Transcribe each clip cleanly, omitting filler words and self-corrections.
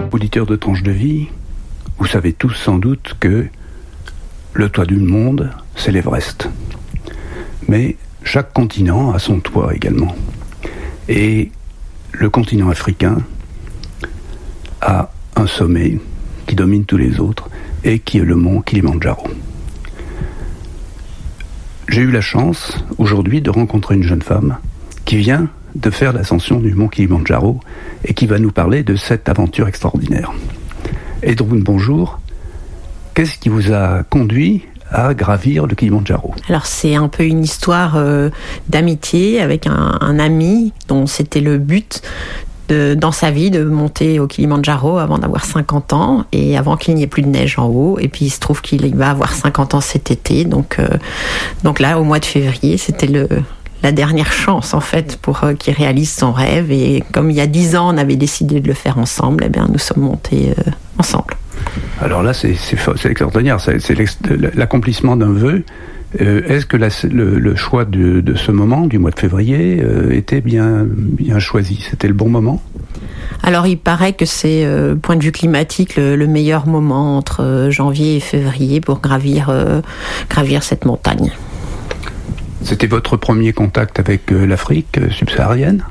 auditeurs de Tranche de Vie, vous savez tous sans doute que le toit du monde, c'est l'Everest. Mais chaque continent a son toit également. Et le continent africain a un sommet qui domine tous les autres et qui est le mont Kilimandjaro. J'ai eu la chance aujourd'hui de rencontrer une jeune femme qui vient de faire l'ascension du mont Kilimandjaro et qui va nous parler de cette aventure extraordinaire. Edrun, bonjour. Qu'est-ce qui vous a conduit à gravir le Kilimandjaro? Alors c'est un peu une histoire d'amitié avec un ami dont c'était le but dans sa vie de monter au Kilimandjaro avant d'avoir 50 ans et avant qu'il n'y ait plus de neige en haut. Et puis il se trouve qu'il va avoir 50 ans cet été. Donc là, au mois de février, c'était la dernière chance en fait pour qu'il réalise son rêve. Et comme il y a 10 ans, on avait décidé de le faire ensemble, eh bien, nous sommes montés ensemble. Alors là, c'est extraordinaire. C'est l'accomplissement d'un vœu. Est-ce que le choix de ce moment, du mois de février, était bien choisi? C'était le bon moment? Alors il paraît que c'est, point de vue climatique, le meilleur moment entre janvier et février pour gravir cette montagne. C'était votre premier contact avec l'Afrique subsaharienne?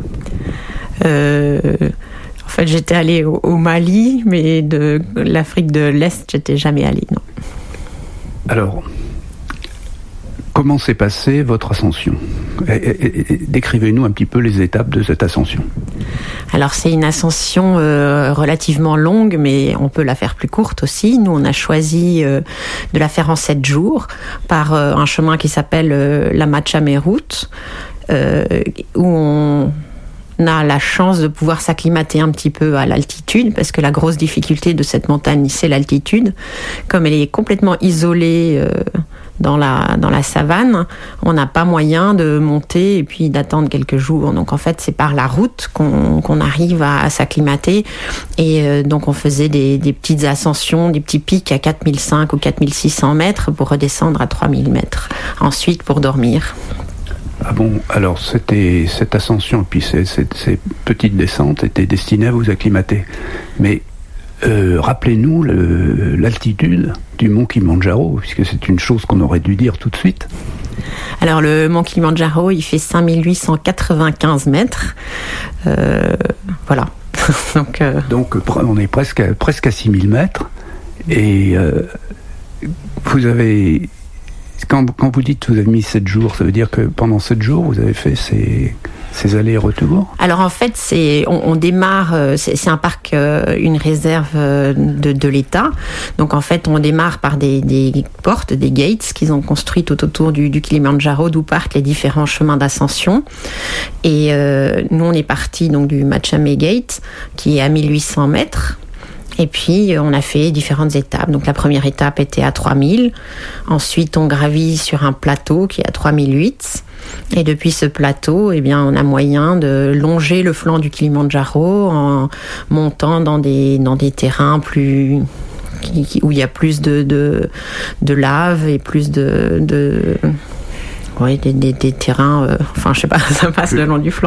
En fait, j'étais allée au Mali, mais de l'Afrique de l'Est, j'étais jamais allée, non. Alors, comment s'est passée votre ascension? Décrivez-nous un petit peu les étapes de cette ascension. Alors c'est une ascension relativement longue, mais on peut la faire plus courte aussi. Nous, on a choisi de la faire en 7 jours par un chemin qui s'appelle la Machame Route, où on a la chance de pouvoir s'acclimater un petit peu à l'altitude, parce que la grosse difficulté de cette montagne, c'est l'altitude. Comme elle est complètement isolée dans la savane, on n'a pas moyen de monter et puis d'attendre quelques jours. Donc en fait, c'est par la route qu'on arrive à s'acclimater. Et donc on faisait des petites ascensions, des petits pics à 4500 ou 4600 mètres pour redescendre à 3000 mètres. Ensuite, pour dormir. Ah bon, alors cette ascension et puis ces petites descentes étaient destinées à vous acclimater. Mais rappelez-nous l'altitude du mont Kilimandjaro, puisque c'est une chose qu'on aurait dû dire tout de suite. Alors le mont Kilimandjaro, il fait 5895 mètres. Voilà. Donc on est presque à 6000 mètres. Et vous avez... Quand vous dites que vous avez mis 7 jours, ça veut dire que pendant 7 jours, vous avez fait ces allers et retours? Alors en fait, on démarre, c'est un parc, une réserve de l'État. Donc en fait, on démarre par des portes, des gates qu'ils ont construits tout autour du Kilimandjaro, d'où partent les différents chemins d'ascension. Et nous, on est parti donc du Machame Gate, qui est à 1800 mètres. Et puis, on a fait différentes étapes. Donc, la première étape était à 3000. Ensuite, on gravit sur un plateau qui est à 3008. Et depuis ce plateau, eh bien, on a moyen de longer le flanc du Kilimandjaro en montant dans des terrains plus... où il y a plus de lave et plus des terrains... enfin, je sais pas, ça passe le long du flanc.